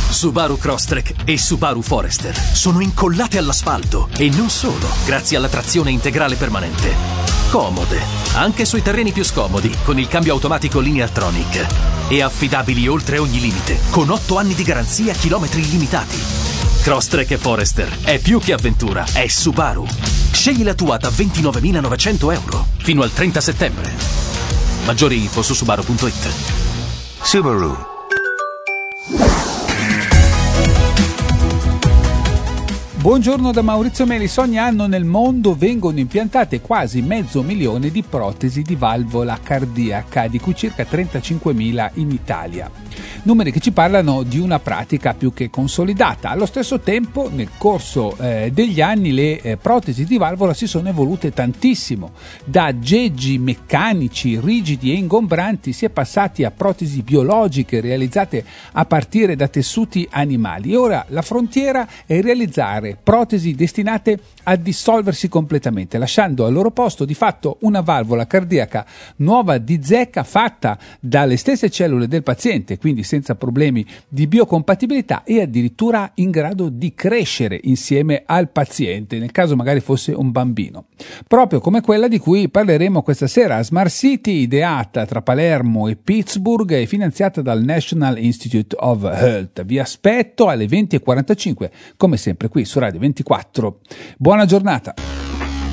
Subaru Crosstrek e Subaru Forester sono incollate all'asfalto e non solo, grazie alla trazione integrale permanente. Comode, anche sui terreni più scomodi, con il cambio automatico Lineartronic. E affidabili oltre ogni limite, con 8 anni di garanzia, chilometri illimitati. Crosstrek e Forester è più che avventura, è Subaru. Scegli la tua da €29.900 fino al 30 settembre. Maggiori info su subaru.it. Subaru. Buongiorno da Maurizio Melis. Ogni anno nel mondo vengono impiantate quasi 500.000 di protesi di valvola cardiaca, di cui circa 35.000 in Italia. Numeri che ci parlano di una pratica più che consolidata. Allo stesso tempo, nel corso degli anni, le protesi di valvola si sono evolute tantissimo. Da aggeggi meccanici rigidi e ingombranti si è passati a protesi biologiche realizzate a partire da tessuti animali. E ora la frontiera è realizzare protesi destinate a dissolversi completamente, lasciando al loro posto di fatto una valvola cardiaca nuova di zecca, fatta dalle stesse cellule del paziente, quindi senza problemi di biocompatibilità e addirittura in grado di crescere insieme al paziente, nel caso magari fosse un bambino. Proprio come quella di cui parleremo questa sera, Smart City, ideata tra Palermo e Pittsburgh e finanziata dal National Institute of Health. Vi aspetto alle 20:45, come sempre qui su Radio 24. Buona giornata.